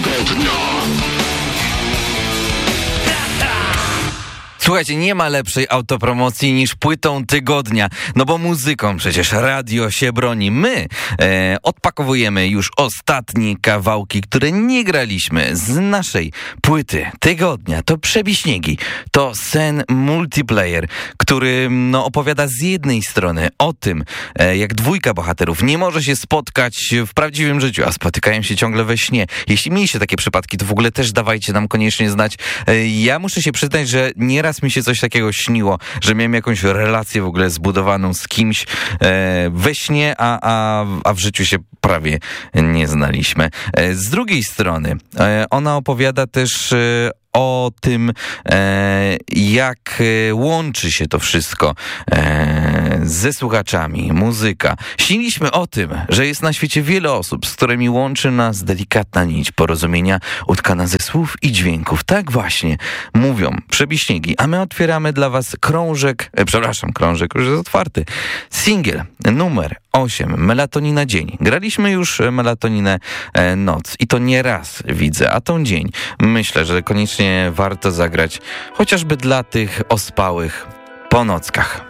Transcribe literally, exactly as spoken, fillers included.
Słuchajcie, nie ma lepszej autopromocji niż płytą tygodnia, no bo muzyką przecież radio się broni. My e, odpakowujemy już ostatnie kawałki, które nie graliśmy z naszej płyty tygodnia. To Przebiśniegi, to Sen Multiplayer, który no, opowiada z jednej strony o tym, e, jak dwójka bohaterów nie może się spotkać w prawdziwym życiu, a spotykają się ciągle we śnie. Jeśli mieliście takie przypadki, to w ogóle też dawajcie nam koniecznie znać. E, ja muszę się przyznać, że nieraz mi się coś takiego śniło, że miałem jakąś relację w ogóle zbudowaną z kimś e, we śnie, a, a, a w życiu się prawie nie znaliśmy. E, z drugiej strony e, ona opowiada też e, o tym, e, jak e, łączy się to wszystko e, ze słuchaczami, muzyka. Śniliśmy o tym, że jest na świecie wiele osób, z którymi łączy nas delikatna nić porozumienia utkana ze słów i dźwięków. Tak właśnie mówią Przebiśniegi, a my otwieramy dla was krążek, e, przepraszam, krążek już jest otwarty. Singiel numer osiem, Melatonina dzień. Graliśmy już Melatoninę e, noc i to nie raz widzę, a tą dzień myślę, że koniecznie warto zagrać, chociażby dla tych ospałych po nockach.